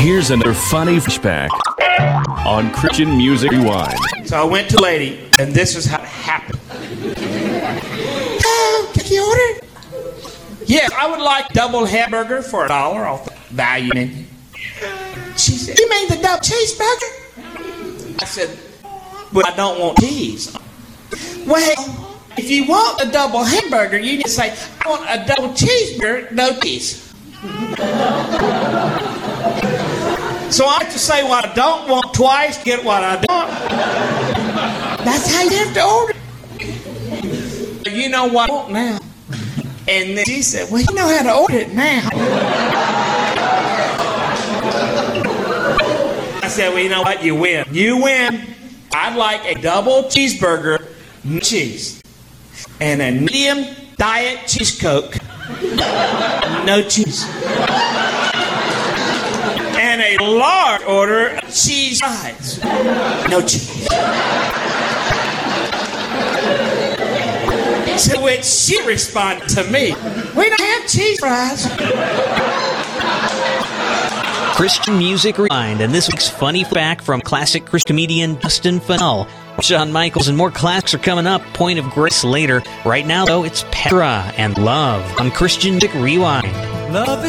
Here's another funny flashback on Christian Music Rewind. So I went to the lady, and this is how it happened. Oh, take your order? Yes, I would like double hamburger for $1 off the value menu. She said, "You mean the double cheeseburger?" I said, "But I don't want cheese." "Well, if you want a double hamburger, you need to say, I want a double cheeseburger, no cheese." So I have to say what I don't want twice to get what I don't. That's how you have to order. You know what I want now. And then she said, "Well, you know how to order it now." I said, "Well, you know what? You win. You win. I'd like a double cheeseburger, no cheese, and a medium diet cheese Coke, no cheese, and a large order of cheese fries, no cheese." To which she responded to me, "We don't have cheese fries." Christian Music Rewind, and this week's funny fact from classic Christian comedian Justin Fennell. Shawn Michaels and more classics are coming up. Point of Grace later. Right now, though, it's Petra and Love on Christian Music Rewind. Love